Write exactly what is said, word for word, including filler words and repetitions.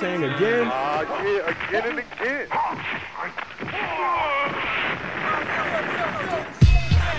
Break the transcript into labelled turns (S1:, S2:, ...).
S1: saying again?
S2: Ah, uh, yeah, again and again.